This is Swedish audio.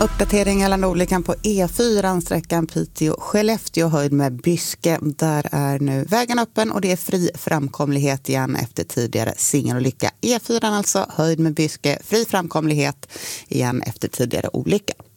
Uppdatering gällande olyckan på E4, sträckan Piteå-Skellefteå, höjd med Byske. Där är nu vägen öppen och det är fri framkomlighet igen efter tidigare singelolycka. E4 alltså, höjd med Byske, fri framkomlighet igen efter tidigare olycka.